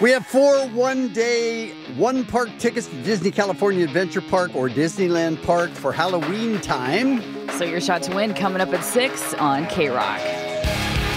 We have 4 one-day, one-park tickets to Disney California Adventure Park or Disneyland Park for Halloween time. So your shot to win coming up at 6 on K-Rock.